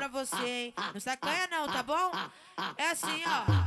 pra você, hein? Não sacanha não, tá bom? É assim, ó.